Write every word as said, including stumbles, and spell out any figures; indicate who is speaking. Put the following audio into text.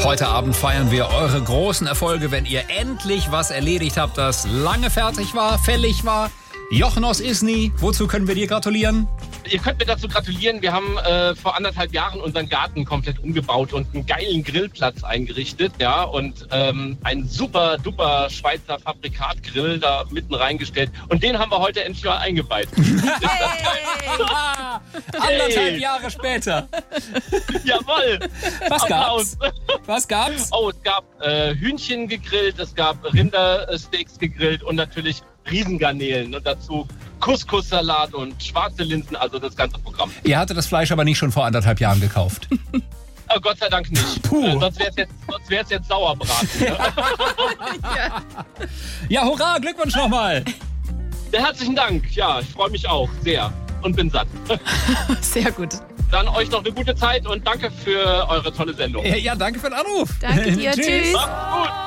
Speaker 1: Heute Abend feiern wir eure großen Erfolge, wenn ihr endlich was erledigt habt, das lange fertig war, fällig war. Jochen aus Isny, wozu können wir dir gratulieren?
Speaker 2: Ihr könnt mir dazu gratulieren. Wir haben äh, vor anderthalb Jahren unseren Garten komplett umgebaut und einen geilen Grillplatz eingerichtet. Ja, und ähm, einen super duper Schweizer Fabrikatgrill da mitten reingestellt. Und den haben wir heute endlich mal eingeweiht.
Speaker 1: Hey. Anderthalb Jahre später.
Speaker 2: Jawohl.
Speaker 1: Was gab's? Was gab's?
Speaker 2: Oh, es gab äh, Hühnchen gegrillt, es gab Rindersteaks gegrillt und natürlich Riesengarnelen und dazu Couscous-Salat und schwarze Linsen, also das ganze Programm.
Speaker 1: Ihr hattet das Fleisch aber nicht schon vor anderthalb Jahren gekauft?
Speaker 2: Oh, Gott sei Dank nicht.
Speaker 1: Puh.
Speaker 2: Äh, sonst wäre es jetzt, sonst wär's jetzt Sauerbraten. Ne?
Speaker 1: ja. ja, hurra, Glückwunsch nochmal.
Speaker 2: Herzlichen Dank. Ja, ich freue mich auch sehr und bin satt.
Speaker 3: Sehr gut.
Speaker 2: Dann euch noch eine gute Zeit und danke für eure tolle Sendung.
Speaker 1: Ja, danke für den Anruf.
Speaker 3: Danke dir. Tschüss.
Speaker 2: Macht's gut.